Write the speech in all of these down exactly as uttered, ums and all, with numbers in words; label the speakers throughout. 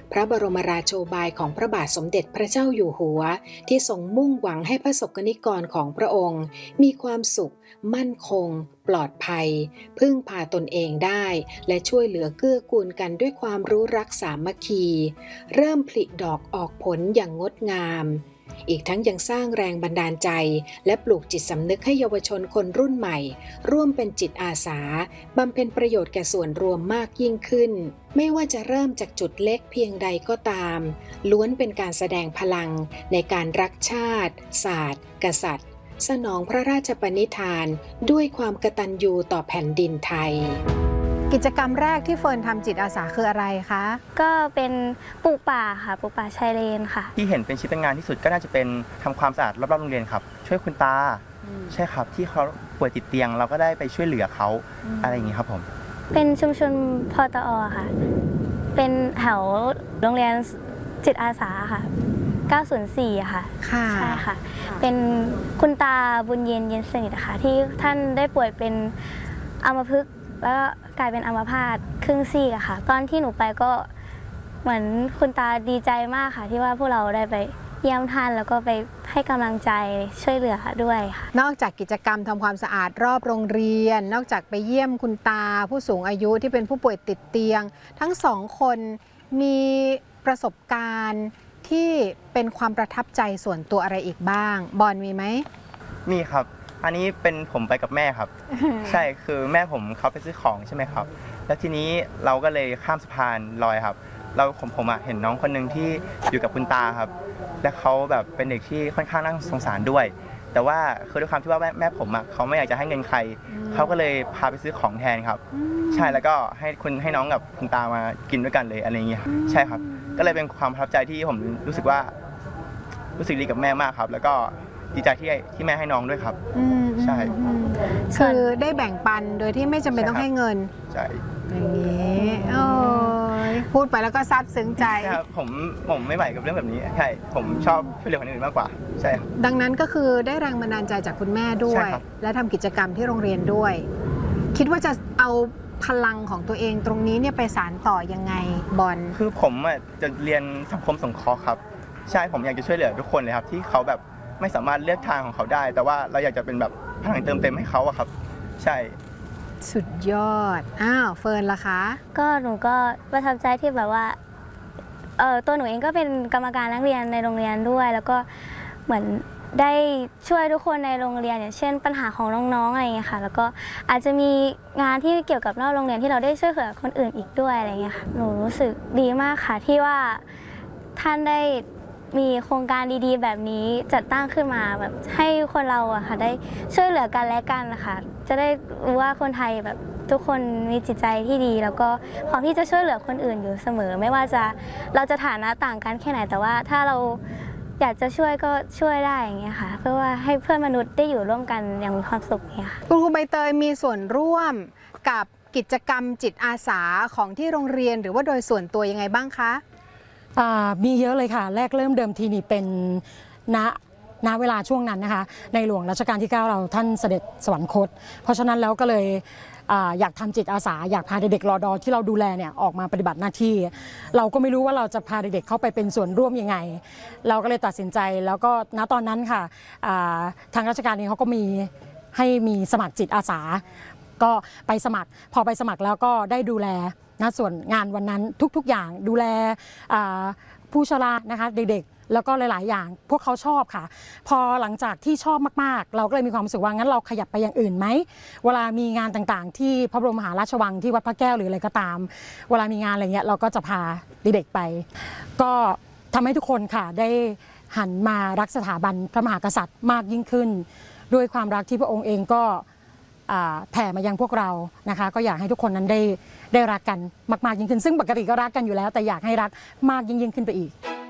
Speaker 1: พระบรมราโชบายของพระบาทสมเด็จพระเจ้าอยู่หัวที่ทรงมุ่งหวังให้พระสกนิกรของพระองค์มีความสุขมั่นคงปลอดภัยพึ่งพาตนเองได้และช่วยเหลือเกื้อกูลกันด้วยความรู้รักสามัคคีเริ่มผลิดอกออกผลอย่างงดงามอีกทั้งยังสร้างแรงบันดาลใจและปลูกจิตสำนึกให้เยาวชนคนรุ่นใหม่ร่วมเป็นจิตอาสาบำเพ็ญประโยชน์แก่ส่วนรวมมากยิ่งขึ้นไม่ว่าจะเริ่มจากจุดเล็กเพียงใดก็ตามล้วนเป็นการแสดงพลังในการรักชาติศาสตร์กษัตริย์สนองพระราชปณิธานด้วยความกตัญญูต่อแผ่นดินไทย
Speaker 2: กิจกรรมแรกที่เฟิร์นทำจิตอาสาคืออะไรคะ
Speaker 3: ก็เป็นปลูกป่าค่ะปลูกป่าชายเลนค่ะ
Speaker 4: ที่เห็นเป็นชิ้นเป็นงานที่สุดก็น่าจะเป็นทำความสะอาดรอบๆโรงเรียนครับช่วยคุณตาใช่ครับที่เขาป่วยติดเตียงเราก็ได้ไปช่วยเหลือเขาอะไรอย่างนี้ครับผม
Speaker 3: เป็นชุมชนพตอค่ะเป็นแถวโรงเรียนจิตอาสาค่ะเก้าศูนย์สี่ค่ะใช่ค่ะเป็นคุณตาบุญเย็นเย็นสนิทค่ะที่ท่านได้ป่วยเป็นอัมพฤกษ์แล้วกลายเป็นอัมพาตครึ่งซีกอะค่ะตอนที่หนูไปก็เหมือนคุณตาดีใจมากค่ะที่ว่าพวกเราได้ไปเยี่ยมท่านแล้วก็ไปให้กำลังใจช่วยเหลือด้วยค่ะ
Speaker 2: นอกจากกิจกรรมทำความสะอาดรอบโรงเรียนนอกจากไปเยี่ยมคุณตาผู้สูงอายุที่เป็นผู้ป่วยติดเตียงทั้งสองคนมีประสบการณ์ที่เป็นความประทับใจส่วนตัวอะไรอีกบ้างบอลมีไหม
Speaker 4: มีครับอันนี้เป็นผมไปกับแม่ครับ ใช่คือแม่ผมเขาไปซื้อของใช่ไหมครับแล้วทีนี้เราก็เลยข้ามสะพานลอยครับเราผมผมอ่ะเห็นน้องคนหนึ่งที่อยู่กับคุณตาครับและเขาแบบเป็นเด็กที่ค่อนข้างน่าสงสารด้วยแต่ว่าคือด้วยความที่ว่าแม่แม่ผมอ่ะเขาไม่อยากจะให้เงินใครเขาก็เลยพาไปซื้อของแทนครับใช่แล้วก็ให้คุณให้น้องกับคุณตามากินด้วยกันเลยอะไรอย่างเงี้ยใช่ครับก็เลยเป็นความประทับใจที่ผมรู้สึกว่ารู้สึกดีกับแม่มากครับแล้วก็ดีใจที่ที่แม่ให้น้องด้วยครับใช่
Speaker 2: คือได้แบ่งปันโดยที่ไม่จำเป็นต้องให้เงิน
Speaker 4: ใช่
Speaker 2: อย่างนี้โอ้ยพูดไปแล้วก็ซาบซึ้งใจ
Speaker 4: ครับผมผมไม่ไหวกับเรื่องแบบนี้ใช่ผมชอบช่วยเหลือคนอื่นมากกว่าใช่
Speaker 2: ดังนั้นก็คือได้แรงบันดาลใจจากคุณแม่ด้วยและทำกิจกรรมที่โรงเรียนด้วยคิดว่าจะเอาพลังของตัวเองตรงนี้เนี่ยไปสานต่อยังไงบอล
Speaker 4: คือผมจะเรียนสังคมสงเคราะห์ครับใช่ผมอยากจะช่วยเหลือทุกคนเลยครับที่เขาแบบไม่สามารถเลือกทางของเขาได้แต่ว่าเราอยากจะเป็นแบบพลังเติมเต็มให้เขาอะครับใช่
Speaker 2: สุดยอดอ้าวเฟิร์นล่ะคะ
Speaker 3: ก็หนูก็ประทับใจที่แบบว่าเออตัวหนูเองก็เป็นกรรมการนักเรียนในโรงเรียนด้วยแล้วก็เหมือนได้ช่วยทุกคนในโรงเรียนอย่างเช่นปัญหาของน้องๆอะไรอย่างเงี้ยค่ะแล้วก็อาจจะมีงานที่เกี่ยวกับนอกโรงเรียนที่เราได้ช่วยเหลือคนอื่นอีกด้วยอะไรอย่างเงี้ยค่ะหนูรู้สึกดีมากค่ะที่ว่าท่านได้มีโครงการดีๆแบบนี้จัดตั้งขึ้นมาแบบให้คนเราอะค่ะได้ช่วยเหลือกันและกันนะคะจะได้รู้ว่าคนไทยแบบทุกคนมีจิตใจที่ดีแล้วก็พร้อมที่จะช่วยเหลือคนอื่นอยู่เสมอไม่ว่าจะเราจะฐานะต่างกันแค่ไหนแต่ว่าถ้าเราอยากจะช่วยก็ช่วยได้อย่างเงี้ยค่ะเพื่อว่าให้เพื่อนมนุษย์ได้อยู่ร่วมกันอย่างมีความสุขเนี่ยค่ะ
Speaker 2: คุณครูใบเตยมีส่วนร่วมกับกิจกรรมจิตอาสาของที่โรงเรียนหรือว่าโดยส่วนตัวยังไงบ้างคะ
Speaker 5: มีเยอะเลยค่ะแรกเริ่มเดิมทีนี่เป็นณณเวลาช่วงนั้นนะคะในหลวงรัชกาลที่เก้าเราท่านเสด็จสวรรคตเพราะฉะนั้นแล้วก็เลยอยากทำจิตอาสาอยากพาเด็กๆรอดอที่เราดูแลเนี่ยออกมาปฏิบัติหน้าที่เราก็ไม่รู้ว่าเราจะพาเด็กๆเข้าไปเป็นส่วนร่วมยังไงเราก็เลยตัดสินใจแล้วก็ณตอนนั้นค่ะทางราชการเองเขาก็มีให้มีสมัครจิตอาสาก็ไปสมัครพอไปสมัครแล้วก็ได้ดูแลนะส่วนงานวันนั้นทุกๆอย่างดูแลผู้ชรานะคะเด็กๆแล้วก็หลายๆอย่างพวกเขาชอบค่ะพอหลังจากที่ชอบมากๆเราก็เลยมีความรู้สึกว่างั้นเราขยับไปอย่างอื่นไหมเวลามีงานต่างๆที่พระบรมมหาราชวังที่วัดพระแก้วหรืออะไรก็ตามเวลามีงานอะไรเงี้ยเราก็จะพาเด็กๆไปก็ทำให้ทุกคนค่ะได้หันมารักสถาบันพระมหากษัตริย์มากยิ่งขึ้นด้วยความรักที่พระองค์เองก็แผ่มายังพวกเรานะคะก็อยากให้ทุกคนนั้นได้ได้รักกันมากๆยิ่งขึ้นซึ่งปกติก็รักกันอยู่แล้วแต่อยากให้รักมากยิ่งยิ่งขึ้นไปอีก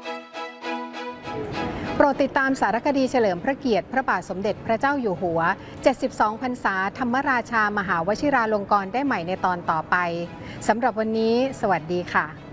Speaker 2: โปรดติดตามสารคดีเฉลิมพระเกียรติพระบาทสมเด็จพระเจ้าอยู่หัวเจ็ดสิบสองพรรษาธรรมราชามหาวชิราลงกรณ์ได้ใหม่ในตอนต่อไปสำหรับวันนี้สวัสดีค่ะ